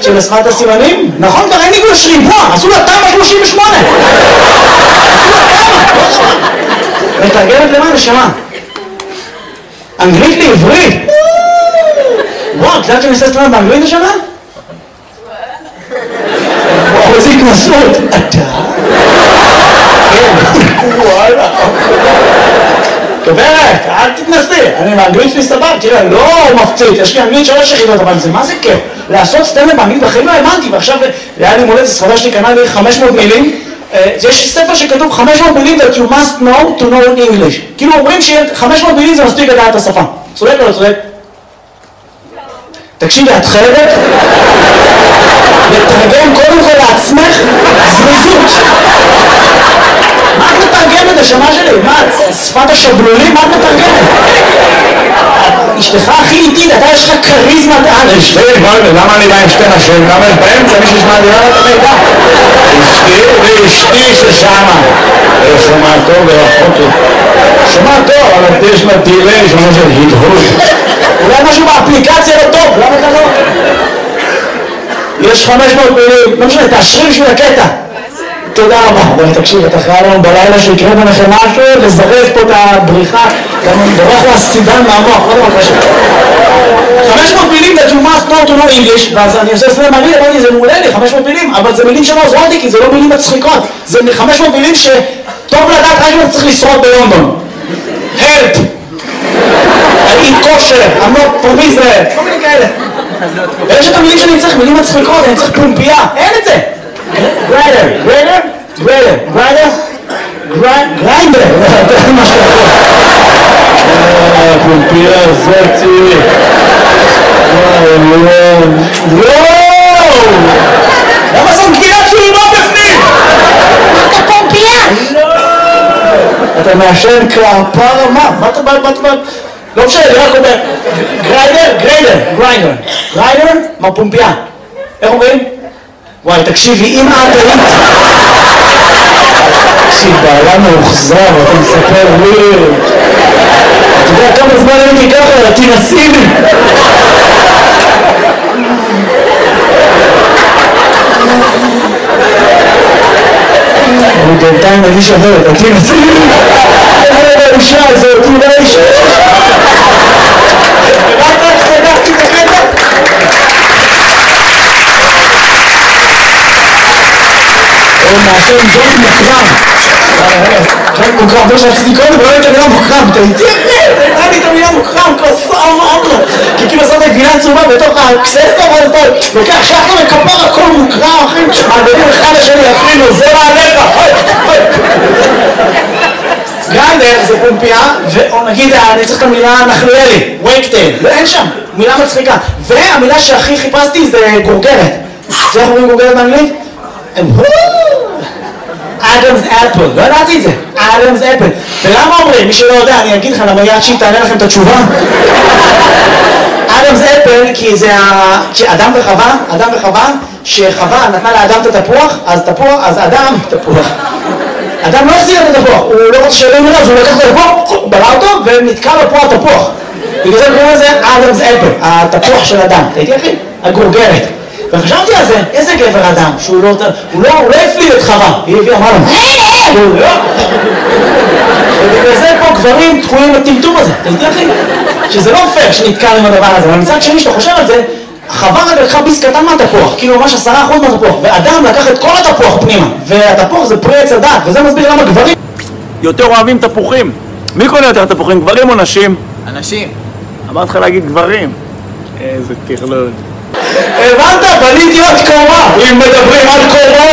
של שפת הסימנים? נכון, כבר אין עיגול ריבוע, עשו לה תמ"א 38. מתרגמת למה נשמה? אנגלית לעברית? וואו, את יודעת שאני עושה סטרנד באנגלית השנה? וואו, איזה התנסות. אתה? כן. וואלה. גברת, אל תתנסי, אני באנגלית שלי סבבה, תראה, לא מפציץ, יש לי אנגלית 3 יחידות, אבל זה מה זה כיף? לעשות סטנדאפ באנגלית בחיים לא האמנתי, ועכשיו היה לי מולדת, ספרה שלי קנה לי 500 מילים, יש ספר שכתוב 500 מילים that you must know to know English, כאילו אומרים ש500 מילים זה מספיק לדעת את השפה, צודק או לא צודק? תקשיבי, את חייבת לתרגם קודם כל לעצמך זריזות. מה את מתרגמת, השמה שלי? מה, שפת השבלולים? מה את מתרגמת? אשתך הכי איטית, אתה יש לך קריזמת על. אשתי, למה אני בא עם שתי נשים? למה יש באמצע מישהו שמע לי את המידע? אשתי ואשתי ששמה. שומע טוב ורחוק לי. שומע טוב, אבל יש לה דילי, שומע של הדהוד. אולי משהו באפליקציה לא טוב, למה אתה לא? יש 500 מילים, לא משנה, תאשרי בשביל הקטע. תודה רבה. בואי תקשיב, אתה חייב לנו בלילה שיקרה ביניכם משהו, לזרז פה את הבריחה, גם בורח לסידן מהמוח, לא דבר קשה. 500 מילים that you must know to know English, ואז אני עושה סלם מעניין, אמרתי, זה מעולה לי, 500 מילים, אבל זה מילים שלא עוזרות לי, כי זה לא מילים מצחיקות. זה 500 מילים שטוב לדעת רק אם אתה צריך לשרוד בלונדון. Help! I eat kosher, I'm not from Israel, כל מיני כאלה. ויש את המילים שאני צריך, מילים מצחיקות, אני צריך פומפייה, אין את זה. Grinder, זה מה שאתה פומפייה זאתי. למה זאת גבינת שולמה בפנים? אתה פומפייה? אתה מעשן כפרה, מה אתה בא? לא משנה, אני רק אומר גריינדר, מה פומפייה? איך אומרים? וואי, תקשיבי, אם את היית... תקשיב, בעלה מאוחזר, אתה מספר לי... אתה יודע כמה זמן הייתי ככה, תנסי לי! אני בינתיים מרגיש אחרת, תנסי לי! האישה הזאת, אולי האישה... רק סגרתי את הקטע? הוא מעשן ג'וינט מוקרם. ג'וינט מוקרם, זה שעשיתי קודם, ולא הייתה מילה מוקרם. אתה איתי אחרת, הייתה לי את המילה מוקרם, כוסה אמרנו. כי כאילו עשית גבינה צהובה בתוך הקססטה, ואז אתה לוקח שחר וכפר הכל מוקרם, אחים. מעבדים אחד לשני, אפילו, זה מעליך. גריינדר זה פומפייה, ונגיד, אני צריך את המילה נחליאלי, וייקטייל, אין שם, מילה מצחיקה. והמילה שהכי חיפשתי זה גורגרת. זה איך אומרים גורגרת באנגלית? אדמס אפל, לא ידעתי את זה, אדמס אפל. ולמה אומרים? מי שלא יודע, אני אגיד לך למה יד שהיא תענה לכם את התשובה. אדמס אפל, כי זה אדם וחווה, שחווה נתנה לאדם את התפוח, אז אדם, תפוח. אדם לא החזיר את התפוח, הוא לא רוצה שלא נראה, אז הוא לקח את התפוח, בלע אותו, ונתקע לו פה התפוח. בגלל זה קוראים לזה אדמס אפל, התפוח של אדם. ראיתי אחי? הגורגרת. וחשבתי על זה, איזה גבר אדם, שהוא לא הפליל את חווה, היא הביאה, אמרה לו, ובגלל זה פה גברים תקועים בטמטום הזה, אתה יודע אחי? שזה לא פייר שנתקע עם הדבר הזה, אבל מצד שני שאתה חושב על זה, חווה רק לקחה ביס קטן מהתפוח, כאילו ממש 10% מהתפוח, ואדם לקח את כל התפוח פנימה, והתפוח זה פרי עץ הדת, וזה מסביר למה גברים יותר אוהבים תפוחים. מי קונה יותר תפוחים, גברים או נשים? אנשים. אמרת לך להגיד גברים. איזה תכלול. הבנת? בניתי עוד קומה. אם מדברים על קומה